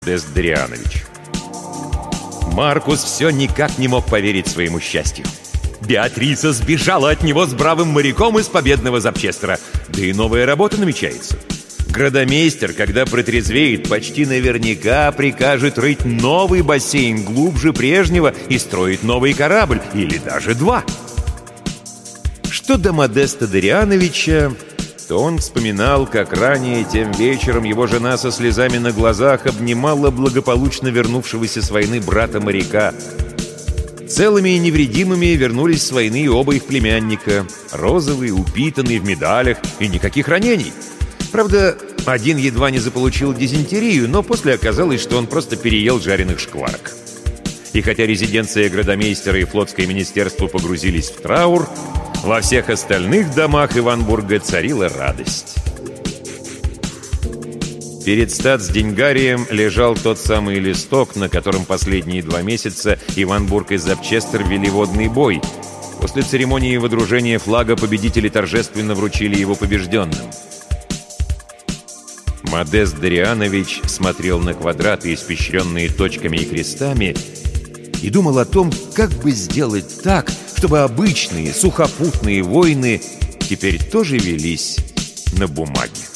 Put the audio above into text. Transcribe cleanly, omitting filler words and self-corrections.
Дездрианович. Маркус все никак не мог поверить своему счастью. Беатриса сбежала от него с бравым моряком из победного Запчестера. Да и новая работа намечается. Градомейстер, когда протрезвеет, почти наверняка прикажет рыть новый бассейн глубже прежнего и строить новый корабль, или даже два. Что до Модеста Дориановича, то он вспоминал, как ранее тем вечером его жена со слезами на глазах обнимала благополучно вернувшегося с войны брата-моряка. Целыми и невредимыми вернулись с войны оба их племянника, розовые, упитанные, в медалях и никаких ранений. Правда, один едва не заполучил дизентерию, но после оказалось, что он просто переел жареных шкварок. И хотя резиденция градомейстера и флотское министерство погрузились в траур, во всех остальных домах Иванбурга царила радость. Перед статсденгарием лежал тот самый листок, на котором последние 2 месяца Иванбург и Запчестер вели водный бой. После церемонии водружения флага победители торжественно вручили его побежденным. Модест Дорианович смотрел на квадраты, испещренные точками и крестами, и думал о том, как бы сделать так, чтобы обычные сухопутные войны теперь тоже велись на бумаге.